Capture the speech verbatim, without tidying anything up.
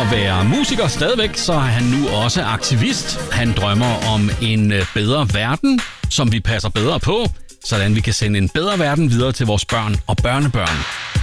at være musiker stadigvæk, så er han nu også aktivist. Han drømmer om en bedre verden, som vi passer bedre på, sådan vi kan sende en bedre verden videre til vores børn og børnebørn.